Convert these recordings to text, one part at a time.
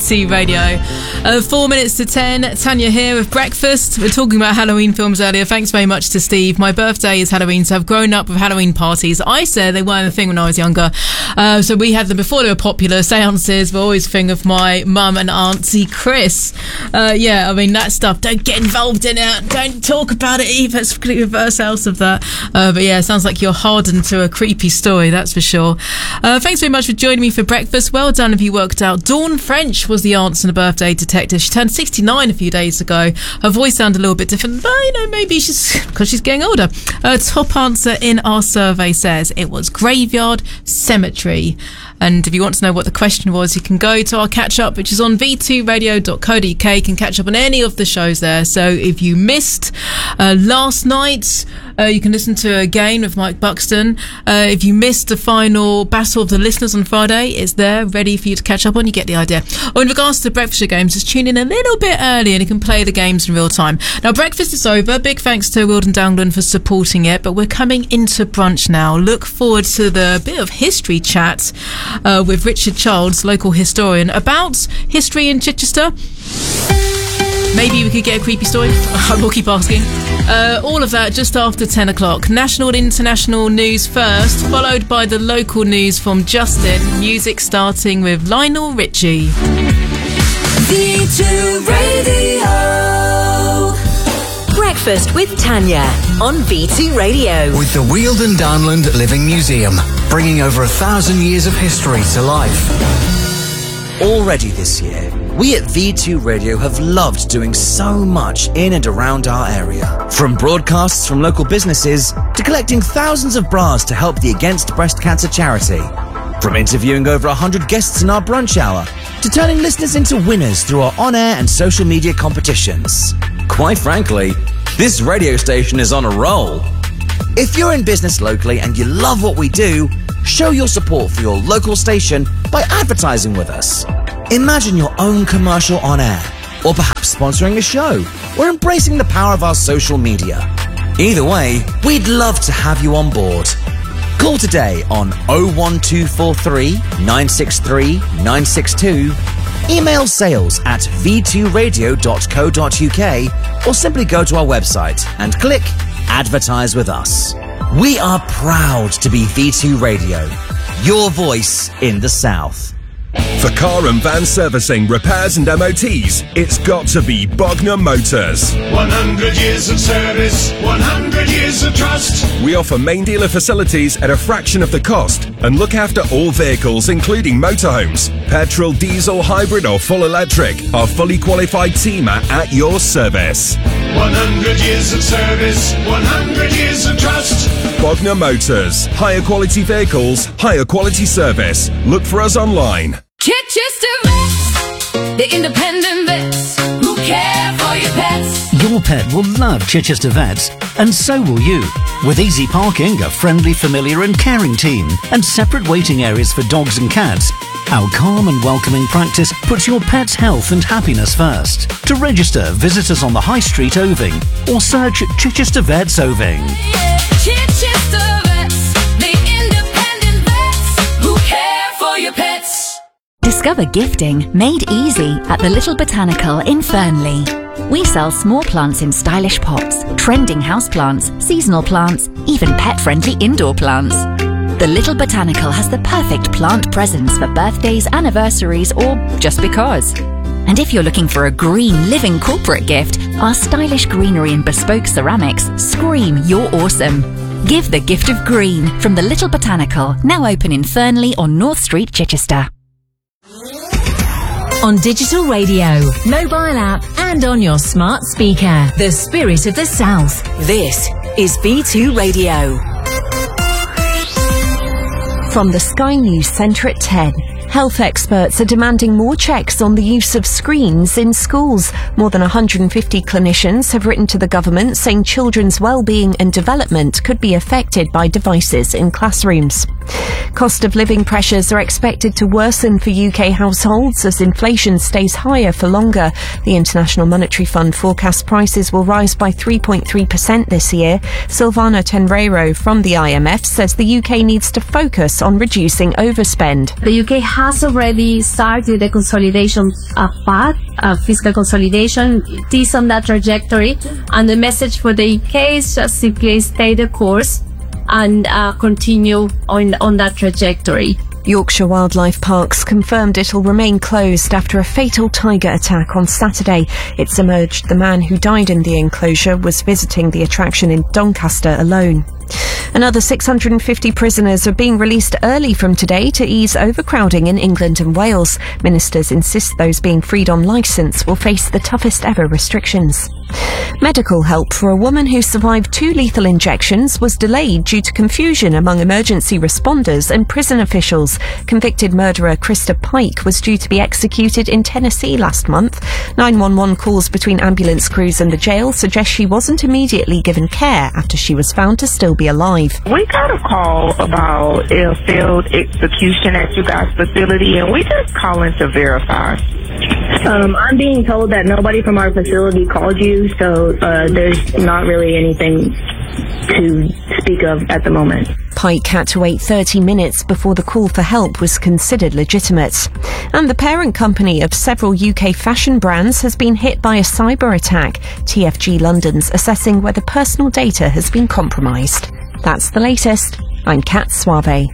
V2 Radio. 4 minutes to 10. Tanya here with breakfast. We're talking about Halloween films earlier. Thanks very much to Steve. My birthday is Halloween, so I've grown up with Halloween parties. I said they weren't a thing when I was younger. So we had them before they were popular. Seances were always a thing of my mum and auntie Chris. Yeah, I mean, that stuff, don't get involved in it. Don't talk about it either. It's completely reverse house of that. But yeah, it sounds like you're hardened to a creepy story, that's for sure. Thanks very much for joining me for breakfast. Well done if you worked out. Dawn French was the answer in the birthday detective. She turned 69 a few days ago. Her voice sounded a little bit different, but you know, maybe she's because she's getting older. Top answer in our survey says it was Graveyard Cemetery. And if you want to know what the question was, you can go to our catch-up, which is on v2radio.co.uk. You can catch up on any of the shows there. So if you missed last night, you can listen to it again with Mike Buxton. If you missed the final Battle of the Listeners on Friday, it's there, ready for you to catch up on. You get the idea. Or in regards to the breakfast show games, just tune in a little bit early and you can play the games in real time. Now, breakfast is over. Big thanks to Wilden Downland for supporting it. But we're coming into brunch now. Look forward to the bit of history chat with Richard Childs, local historian, about history in Chichester. Maybe we could get a creepy story. I will keep asking. All of that just after 10 o'clock. National and international news first, followed by the local news from Justin. Music starting with Lionel Richie. V2 Radio. Breakfast with Tanya on V2 Radio. With the Wealden Downland Living Museum, bringing over 1,000 years of history to life. Already this year, we at V2 Radio have loved doing so much in and around our area. From broadcasts from local businesses to collecting thousands of bras to help the Against Breast Cancer charity. From interviewing over 100 guests in our brunch hour to turning listeners into winners through our on-air and social media competitions. Quite frankly, this radio station is on a roll. If you're in business locally and you love what we do, show your support for your local station by advertising with us. Imagine your own commercial on air, or perhaps sponsoring a show, or embracing the power of our social media. Either way, we'd love to have you on board. Call today on 01243 963 962, email sales@v2radio.co.uk, or simply go to our website and click Advertise with Us. We are proud to be V2 Radio, your voice in the South. For car and van servicing, repairs and MOTs, it's got to be Bognor Motors. 100 years of service, 100 years of trust. We offer main dealer facilities at a fraction of the cost and look after all vehicles, including motorhomes. Petrol, diesel, hybrid or full electric. Our fully qualified team are at your service. 100 years of service, 100 years of trust. Bognor Motors. Higher quality vehicles, higher quality service. Look for us online. Chichester Vets, the independent vets who care for your pets. Your pet will love Chichester Vets, and so will you. With easy parking, a friendly, familiar and caring team, and separate waiting areas for dogs and cats, our calm and welcoming practice puts your pet's health and happiness first. To register, visit us on the High Street, Oving, or search Chichester Vets Oving. Chichester Vets, the independent vets who care for your pets. Discover gifting made easy at the Little Botanical in Fernley. We sell small plants in stylish pots, trending houseplants, seasonal plants, even pet-friendly indoor plants. The Little Botanical has the perfect plant presents for birthdays, anniversaries, or just because. And if you're looking for a green living corporate gift, our stylish greenery and bespoke ceramics scream you're awesome. Give the gift of green from the Little Botanical, now open in Fernley on North Street, Chichester. On digital radio, mobile app and on your smart speaker. The spirit of the South. This is V2 Radio. From the Sky News Centre at 10. Health experts are demanding more checks on the use of screens in schools. More than 150 clinicians have written to the government saying children's well-being and development could be affected by devices in classrooms. Cost of living pressures are expected to worsen for UK households as inflation stays higher for longer. The International Monetary Fund forecasts prices will rise by 3.3% this year. Silvana Tenreiro from the IMF says the UK needs to focus on reducing overspend. The UK has already started the consolidation path, fiscal consolidation. It is on that trajectory, and the message for the UK is just simply stay the course and continue on that trajectory. Yorkshire Wildlife Parks confirmed it'll remain closed after a fatal tiger attack on Saturday. It's emerged the man who died in the enclosure was visiting the attraction in Doncaster alone. Another 650 prisoners are being released early from today to ease overcrowding in England and Wales. Ministers insist those being freed on licence will face the toughest ever restrictions. Medical help for a woman who survived 2 lethal injections was delayed due to confusion among emergency responders and prison officials. Convicted murderer Krista Pike was due to be executed in Tennessee last month. 911 calls between ambulance crews and the jail suggest she wasn't immediately given care after she was found to still be alive. We got a call about a failed execution at you guys' facility, and we just calling to verify. I'm being told that nobody from our facility called you, so there's not really anything to speak of at the moment. Pike had to wait 30 minutes before the call for help was considered legitimate. And the parent company of several UK fashion brands has been hit by a cyber attack. TFG London's assessing whether personal data has been compromised. That's the latest. I'm Kat Suave.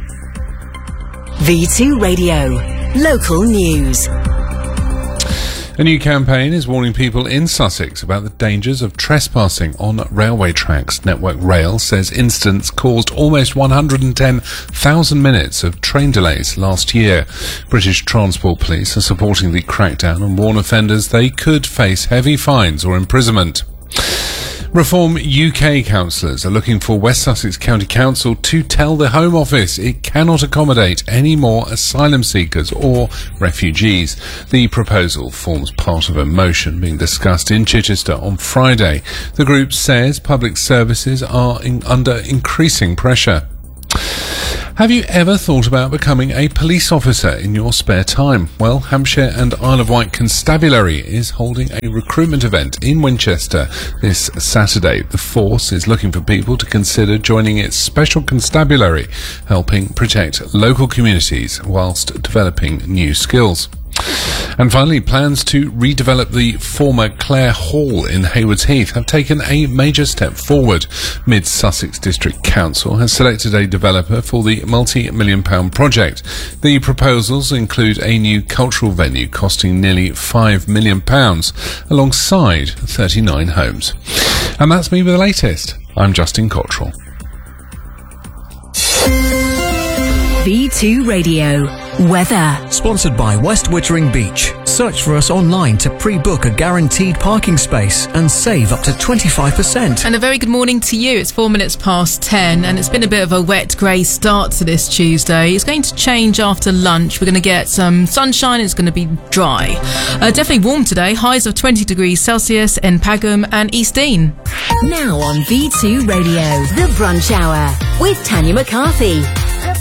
V2 Radio. Local news. A new campaign is warning people in Sussex about the dangers of trespassing on railway tracks. Network Rail says incidents caused almost 110,000 minutes of train delays last year. British Transport Police are supporting the crackdown and warn offenders they could face heavy fines or imprisonment. Reform UK councillors are looking for West Sussex County Council to tell the Home Office it cannot accommodate any more asylum seekers or refugees. The proposal forms part of a motion being discussed in Chichester on Friday. The group says public services are under increasing pressure. Have you ever thought about becoming a police officer in your spare time? Well, Hampshire and Isle of Wight Constabulary is holding a recruitment event in Winchester this Saturday. The force is looking for people to consider joining its special constabulary, helping protect local communities whilst developing new skills. And finally, plans to redevelop the former Clare Hall in Haywards Heath have taken a major step forward. Mid Sussex District Council has selected a developer for the multi-million-pound project. The proposals include a new cultural venue costing nearly £5 million, alongside 39 homes. And that's me with the latest. I'm Justin Cottrell. V2 Radio. Weather. Sponsored by West Wittering Beach. Search for us online to pre-book a guaranteed parking space and save up to 25%. And a very good morning to you. It's 4 minutes past 10 and it's been a bit of a wet grey start to this Tuesday. It's going to change after lunch. We're going to get some sunshine. It's going to be dry. Definitely warm today. Highs of 20 degrees Celsius in Pagham and East Dean. Now on V2 Radio. The Brunch Hour with Tanya McCarthy.